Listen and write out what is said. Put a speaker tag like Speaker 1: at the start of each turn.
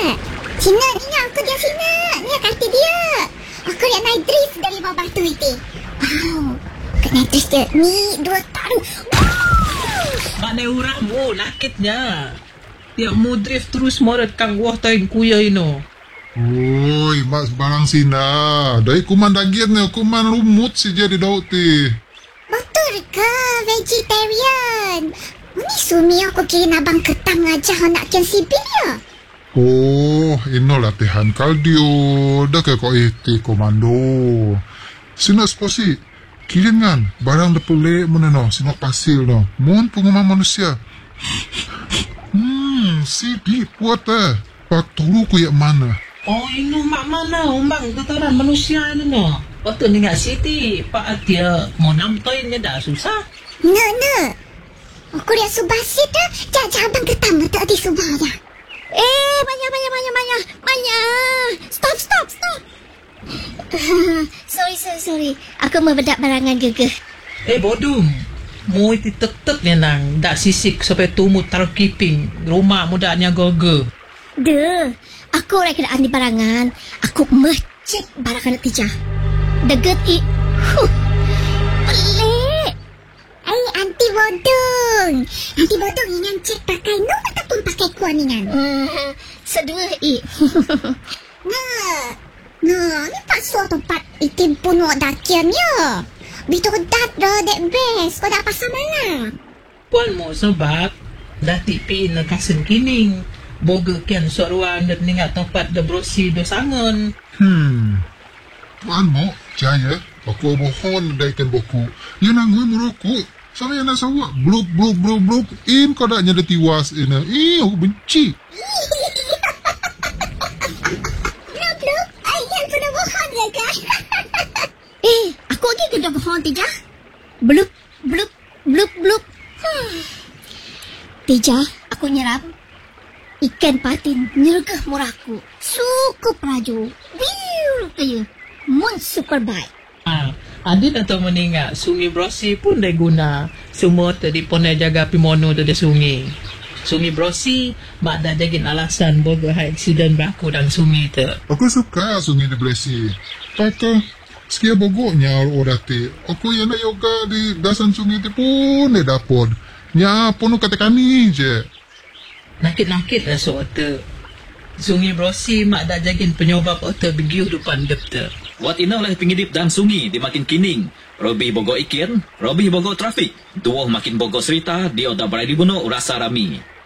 Speaker 1: Cina, ingat aku dia Cina. Ni kata dia. Aku lihat naik dress dari bawah batu itu. Wow. Kat naik dress dia. Ni dua taru.
Speaker 2: Mana orang mo, lakitnya. Tiap mo drift terus morat kang wah tayong kuya ino.
Speaker 3: Oi, mak barang sina. Dari kuman daging ni, kuman lumut si jadi daun ti.
Speaker 1: Betul ke vegetarian? Ni sumi aku kira abang ketang aja nak kian sibir ya.
Speaker 3: Oh, ino latihan kardio. Dah ke kau iti komando. Sina sposi. Kiringan, barang dah pelek mana no, sina pasir no. Mohon pengumuman manusia. Sidi puat Pak turu ku yak mana?
Speaker 2: Oh, ino mak mana umbang tataran manusia ino no. Waktu ni nggak siti, Pak Atia mau namtoinnya dah susah.
Speaker 1: No. Aku lihat subasit dah. Jajah abang ketang tak di subah ya. Maya. Stop. Sorry. Aku membedak barangan gegeh.
Speaker 2: Bodum. Mu iti tetep ni nang. Dak sisik sampai tumut taruh kiping. Rumah mudanya goge.
Speaker 1: Duh. Aku orang kena di barangan. Aku mecek barangan tijah. Deget i. Pelik. Anti bodong ingan cek pakai no ataupun pakai kuaningan. Sedua i. Nah, ni pasal tempat itim pun wak dakiannya. Bitu dat dah dek best. Kau dah pasal mana?
Speaker 2: Puan mo sebab dah tipi na kasen kining. Boga kian soruan dan ningat tempat da brosi do sangon.
Speaker 3: Tuan mo, jaya. Aku bohon dah ikan boku. Ia nangui merokok. Sama yang nak sawak. Bluk. Im kau dah nyada tiwas ina. Aku benci.
Speaker 1: Bluk. Ayah sudah bohong je kan? Aku lagi kena bohong Tijah. Bluk. Tijah, aku nyerap. Ikan patin nyergah murahku. Suku praju. Biu kaya. Mun super bite.
Speaker 2: Adin atau meningat sungai Brosi pun dah guna. Semua tadi pun dah jaga pimono dari sungai. Sungai Brosi mak dah jagin alasan boga aksiden berlaku dalam sungai tu.
Speaker 3: Aku suka sungai di Bresi. Kata sekia bogoknya orang ti. Aku yang nak yoga di dasan sungai ti pun dah dapat. Nya pun kata kami je.
Speaker 2: Nakit-nakit lah soal Sungai Brosi mak dah jagin penyobab otak begiu depan depter.
Speaker 4: Wat ina oleh pengidip dan sungi di makin kining. Robi bogo ikin, Robi bogo trafik. Duoh makin bogo serita, dia dah berada di bunuh rasa rami.